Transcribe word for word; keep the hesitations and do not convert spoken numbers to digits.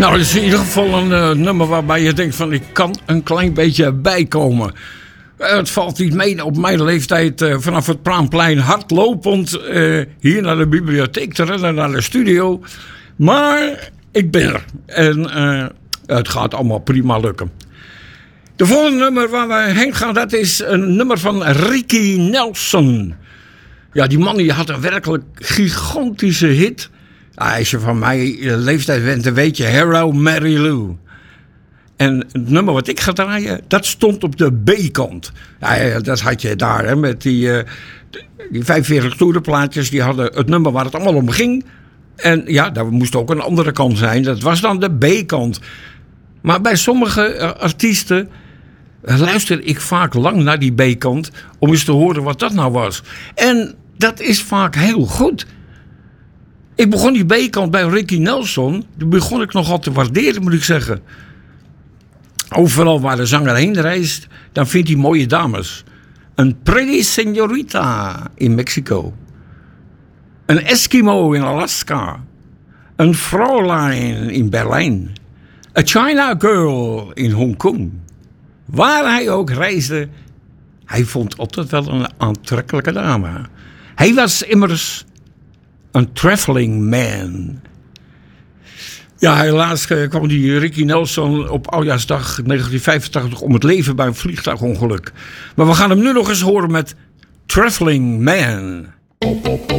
Nou, het is in ieder geval een uh, nummer waarbij je denkt van ik kan een klein beetje bijkomen. Uh, het valt niet mee op mijn leeftijd uh, vanaf het Praanplein hardlopend uh, hier naar de bibliotheek te rennen, naar de studio. Maar ik ben er en uh, het gaat allemaal prima lukken. De volgende nummer waar we heen gaan, dat is een nummer van Ricky Nelson. Ja, die man die had een werkelijk gigantische hit. Ja, als je van mijn leeftijd bent, dan weet je Hello Mary Lou. En het nummer wat ik ga draaien, dat stond op de B-kant. Ja, dat had je daar, hè, met die, uh, die vijfenveertig toerenplaatjes. Die hadden het nummer waar het allemaal om ging. En ja, daar moest ook een andere kant zijn. Dat was dan de B-kant. Maar bij sommige uh, artiesten uh, luister ik vaak lang naar die B-kant om eens te horen wat dat nou was. En dat is vaak heel goed. Ik begon die B-kant bij Ricky Nelson. Die begon ik nogal te waarderen, moet ik zeggen. Overal waar de zanger heen reist, dan vindt hij mooie dames. Een pretty señorita in Mexico. Een Eskimo in Alaska. Een Fräulein in Berlijn. Een China girl in Hongkong. Waar hij ook reisde, hij vond altijd wel een aantrekkelijke dame. Hij was immers een traveling man. Ja, helaas kwam die Ricky Nelson op Oudjaarsdag negentien vijfentachtig om het leven bij een vliegtuigongeluk. Maar we gaan hem nu nog eens horen met Traveling Man.